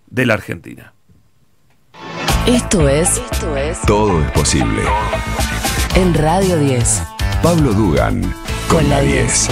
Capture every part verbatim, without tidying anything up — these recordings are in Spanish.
de la Argentina. Esto es, Esto es Todo es posible. En Radio diez. Pablo Dugan con, con la diez.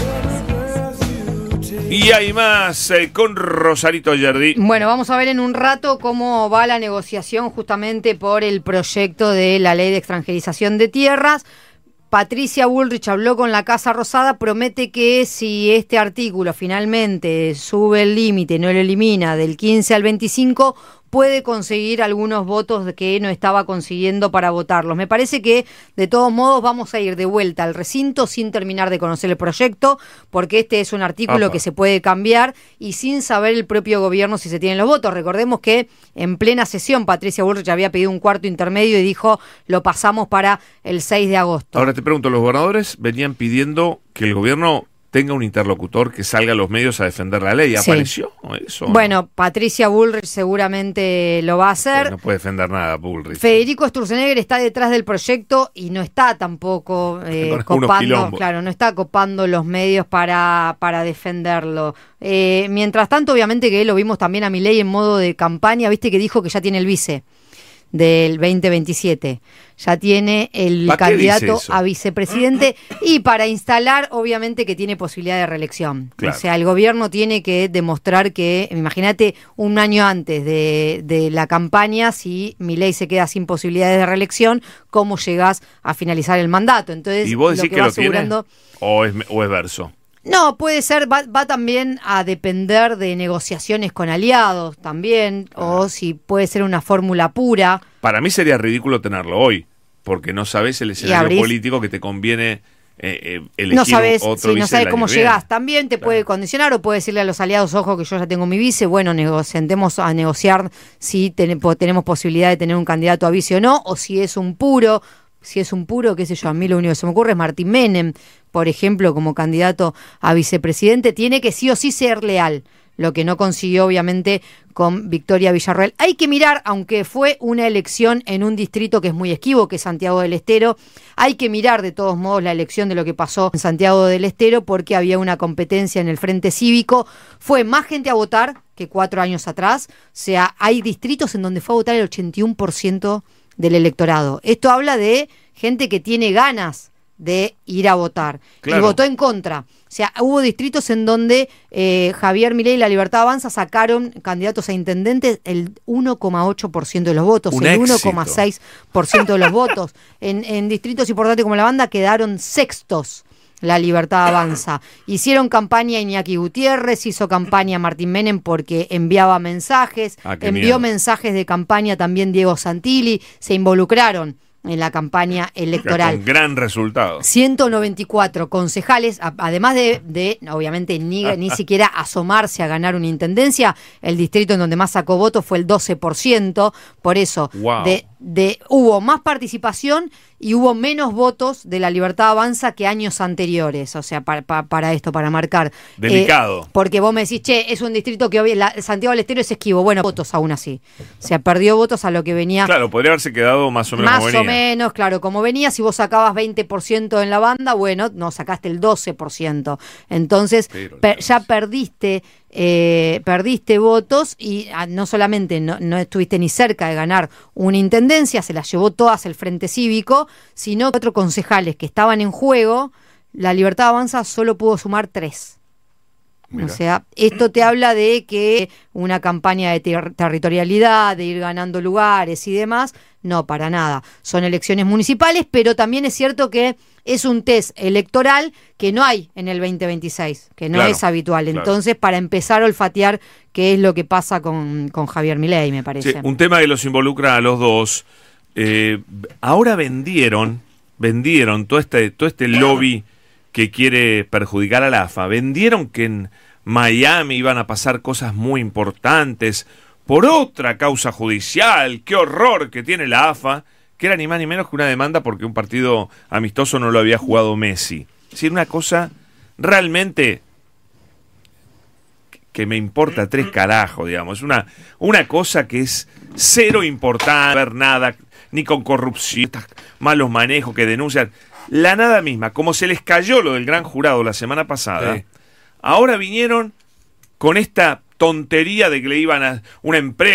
Y hay más eh, con Rosarito Yerdi. Bueno, vamos a ver en un rato cómo va la negociación justamente por el proyecto de la ley de extranjerización de tierras. Patricia Bullrich habló con la Casa Rosada, promete que si este artículo finalmente sube el límite, no lo elimina del quince al veinticinco, puede conseguir algunos votos que no estaba consiguiendo para votarlos. Me parece que de todos modos vamos a ir de vuelta al recinto sin terminar de conocer el proyecto, porque este es un artículo Apa. que se puede cambiar y sin saber el propio gobierno si se tienen los votos. Recordemos que en plena sesión Patricia Bullrich había pedido un cuarto intermedio y dijo lo pasamos para el seis de agosto. Ahora te pregunto, los gobernadores venían pidiendo que el gobierno tenga un interlocutor que salga a los medios a defender la ley. ¿Apareció sí. eso? Bueno, no? Patricia Bullrich seguramente lo va a hacer. Pero no puede defender nada, Bullrich. Federico Sturzenegger está detrás del proyecto y no está tampoco eh, copando, claro, no está copando los medios para, para defenderlo. Eh, mientras tanto, obviamente que lo vimos también a Milei en modo de campaña, viste que dijo que ya tiene el vice del veinte veintisiete. Ya tiene el candidato a vicepresidente y para instalar, obviamente, que tiene posibilidad de reelección. Claro. O sea, el gobierno tiene que demostrar que, imagínate, un año antes de, de la campaña, si Milei se queda sin posibilidades de reelección, ¿cómo llegás a finalizar el mandato? Entonces, ¿y vos decís lo que, que va lo asegurando... tiene o es, o es verso? No, puede ser, va, va también a depender de negociaciones con aliados también, ah. o si puede ser una fórmula pura. Para mí sería ridículo tenerlo hoy, porque no sabes el escenario político que te conviene eh, eh, elegir no sabes, otro sí, vice. No sabes cómo llegás. También te claro. puede condicionar o puede decirle a los aliados, ojo que yo ya tengo mi vice, bueno, sentemos a negociar si ten, tenemos posibilidad de tener un candidato a vice o no, o si es un puro... Si es un puro, qué sé yo, a mí lo único que se me ocurre es Martín Menem, por ejemplo, como candidato a vicepresidente, tiene que sí o sí ser leal, lo que no consiguió obviamente con Victoria Villarroel. Hay que mirar, aunque fue una elección en un distrito que es muy esquivo, que es Santiago del Estero, hay que mirar de todos modos la elección de lo que pasó en Santiago del Estero, porque había una competencia en el Frente Cívico, fue más gente a votar que cuatro años atrás, o sea, hay distritos en donde fue a votar el ochenta y uno por ciento del electorado. Esto habla de gente que tiene ganas de ir a votar. Claro. Y votó en contra. O sea, hubo distritos en donde eh, Javier Milei y La Libertad Avanza sacaron candidatos a intendentes el uno coma ocho por ciento de los votos, Un el éxito. uno coma seis por ciento de los votos. En, en distritos importantes como La Banda quedaron sextos. La Libertad Avanza. Hicieron campaña Iñaki Gutiérrez, hizo campaña Martín Menem porque enviaba mensajes, ah, envió miedo. mensajes de campaña también Diego Santilli, se involucraron en la campaña electoral. Con gran resultado. ciento noventa y cuatro concejales, a, además de, de obviamente, ni, ni siquiera asomarse a ganar una intendencia, el distrito en donde más sacó votos fue el doce por ciento, por eso wow. de, de, hubo más participación y hubo menos votos de La Libertad Avanza que años anteriores, o sea, para, para, para esto, para marcar. Delicado. Eh, porque vos me decís, che, es un distrito que la, Santiago del Estero es esquivo, bueno, votos aún así. O sea, perdió votos a lo que venía. Claro, podría haberse quedado más o menos Más como venía. o menos, claro, como venía, si vos sacabas veinte por ciento en La Banda, bueno, no, sacaste el doce por ciento. Entonces, per, ya perdiste... Eh, perdiste votos y ah, no solamente no, no estuviste ni cerca de ganar una intendencia, se las llevó todas el Frente Cívico, sino que otros concejales que estaban en juego, La Libertad Avanza solo pudo sumar tres. Mira. O sea, esto te habla de que una campaña de ter- territorialidad, de ir ganando lugares y demás, no, para nada. Son elecciones municipales, pero también es cierto que es un test electoral que no hay en el veinte veintiséis, que no claro, es habitual. Claro. Entonces, para empezar a olfatear qué es lo que pasa con, con Javier Milei, me parece. Sí, un tema que los involucra a los dos. Eh, ahora vendieron, vendieron todo este, todo este lobby que quiere perjudicar a la A F A. Vendieron que en Miami iban a pasar cosas muy importantes por otra causa judicial. ¡Qué horror que tiene la A F A! Que era ni más ni menos que una demanda porque un partido amistoso no lo había jugado Messi. Es decir, una cosa realmente que me importa tres carajos, digamos. Es una, una cosa que es cero importante, no ver nada, ni con corrupción, malos manejos que denuncian. La nada misma, como se les cayó lo del gran jurado la semana pasada, sí. Ahora vinieron con esta tontería de que le iban a una empresa